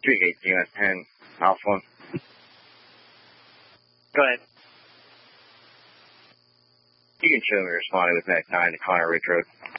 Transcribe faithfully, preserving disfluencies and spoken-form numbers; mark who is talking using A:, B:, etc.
A: three eight U S ten, Alpha.
B: Go ahead.
A: You can show me responding with Mac nine to Connor Ridge Road.